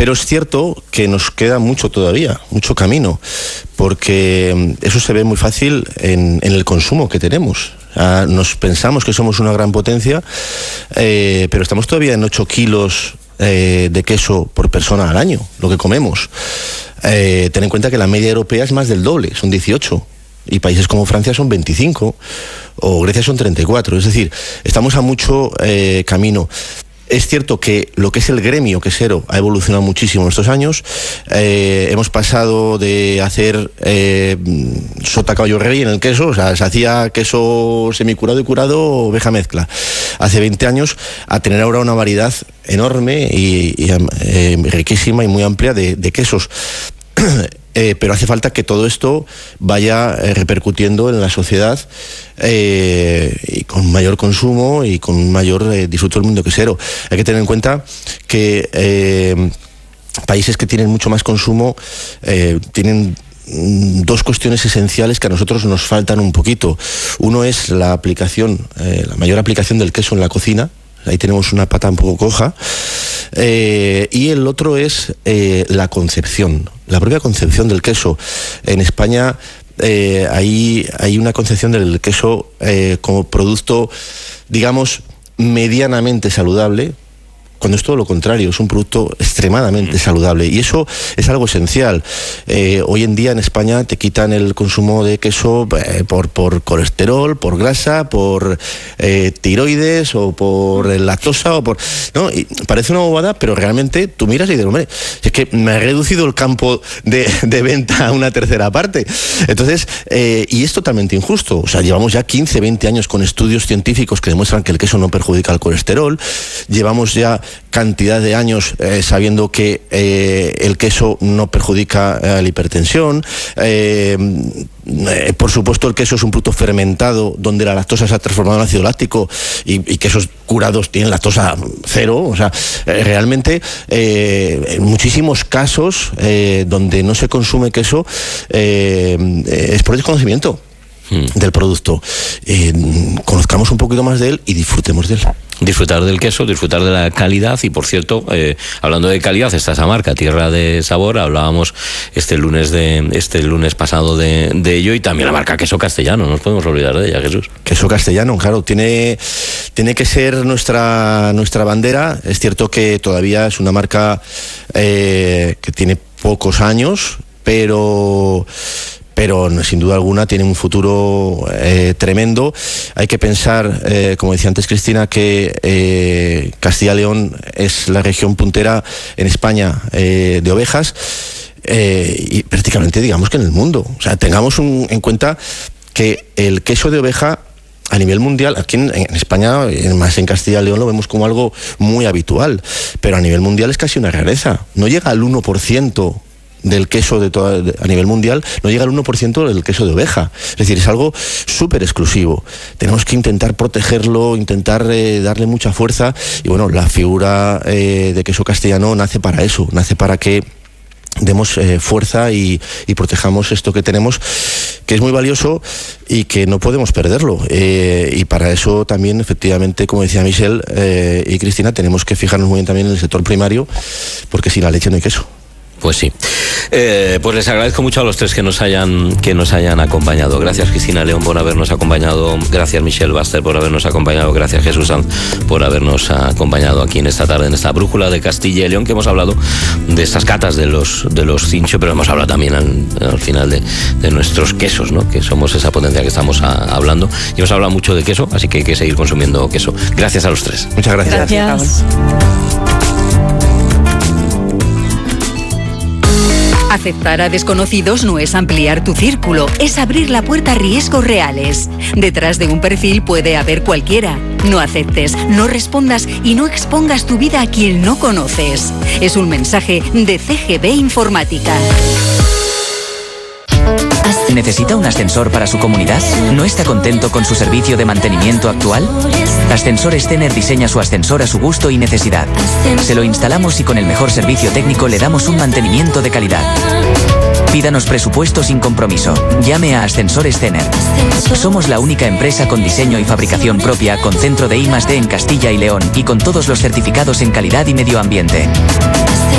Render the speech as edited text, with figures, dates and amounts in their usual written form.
Pero es cierto que nos queda mucho todavía, mucho camino, porque eso se ve muy fácil en el consumo que tenemos. Nos pensamos que somos una gran potencia, pero estamos todavía en 8 kilos de queso por persona al año, lo que comemos. Ten en cuenta que la media europea es más del doble, son 18. Y países como Francia son 25 o Grecia son 34, es decir, estamos a mucho camino. Es cierto que lo que es el gremio quesero ha evolucionado muchísimo en estos años. Hemos pasado de hacer sota, caballo, rey en el queso, o sea, se hacía queso semicurado y curado, oveja mezcla, hace 20 años, a tener ahora una variedad enorme y riquísima y muy amplia de quesos. Pero hace falta que todo esto vaya repercutiendo en la sociedad y con mayor consumo y con mayor disfrute del mundo quesero. Hay que tener en cuenta que países que tienen mucho más consumo tienen dos cuestiones esenciales que a nosotros nos faltan un poquito. Uno es la aplicación, la mayor aplicación del queso en la cocina. Ahí tenemos una pata un poco coja. Y el otro es la concepción, la propia concepción del queso. En España hay una concepción del queso como producto, digamos, medianamente saludable, cuando es todo lo contrario, es un producto extremadamente saludable, y eso es algo esencial. Hoy en día en España te quitan el consumo de queso por colesterol, por grasa, por tiroides o por lactosa, ¿no? Y parece una bobada, pero realmente tú miras y dices, hombre, es que me ha reducido el campo de venta a una tercera parte. Entonces, y es totalmente injusto. O sea, llevamos ya 15, 20 años con estudios científicos que demuestran que el queso no perjudica el colesterol. Llevamos ya cantidad de años sabiendo que el queso no perjudica la hipertensión. Por supuesto, el queso es un producto fermentado donde la lactosa se ha transformado en ácido láctico y quesos curados tienen lactosa cero. O sea, realmente en muchísimos casos donde no se consume queso es por desconocimiento del producto. Conozcamos un poquito más de él y disfrutemos de él. Disfrutar del queso, disfrutar de la calidad. Y por cierto, hablando de calidad, está esa marca Tierra de Sabor. Hablábamos este lunes pasado de ello, y también la marca Queso Castellano, no nos podemos olvidar de ella, Jesús. Queso Castellano, claro, tiene que ser nuestra bandera. Es cierto que todavía es una marca que tiene pocos años, pero sin duda alguna tiene un futuro tremendo. Hay que pensar, como decía antes Cristina, que Castilla y León es la región puntera en España de ovejas, y prácticamente digamos que en el mundo. O sea, tengamos en cuenta que el queso de oveja a nivel mundial, aquí en España, más en Castilla y León, lo vemos como algo muy habitual, pero a nivel mundial es casi una rareza. No llega al 1% del queso a nivel mundial, no llega al 1% del queso de oveja. Es decir, es algo súper exclusivo. Tenemos que intentar protegerlo, intentar darle mucha fuerza, y bueno, la figura de Queso Castellano nace para eso, nace para que demos fuerza y protejamos esto que tenemos, que es muy valioso y que no podemos perderlo. Y para eso también, efectivamente, como decía Michelle y Cristina, tenemos que fijarnos muy bien también en el sector primario, porque sin la leche no hay queso. Pues sí. Pues les agradezco mucho a los tres que nos hayan acompañado. Gracias, Cristina León, por habernos acompañado. Gracias, Michelle Baster, por habernos acompañado. Gracias, Jesús Sanz, por habernos acompañado aquí en esta tarde, en esta brújula de Castilla y León, que hemos hablado de estas catas de los cincho, pero hemos hablado también al final de nuestros quesos, ¿no? Que somos esa potencia que estamos hablando. Y hemos hablado mucho de queso, así que hay que seguir consumiendo queso. Gracias a los tres. Muchas gracias. Gracias. Aceptar a desconocidos no es ampliar tu círculo, es abrir la puerta a riesgos reales. Detrás de un perfil puede haber cualquiera. No aceptes, no respondas y no expongas tu vida a quien no conoces. Es un mensaje de CGB Informática. ¿Necesita un ascensor para su comunidad? ¿No está contento con su servicio de mantenimiento actual? Ascensores Zener diseña su ascensor a su gusto y necesidad. Se lo instalamos y con el mejor servicio técnico le damos un mantenimiento de calidad. Pídanos presupuesto sin compromiso. Llame a Ascensores Zener. Somos la única empresa con diseño y fabricación propia, con centro de I+D en Castilla y León y con todos los certificados en calidad y medio ambiente.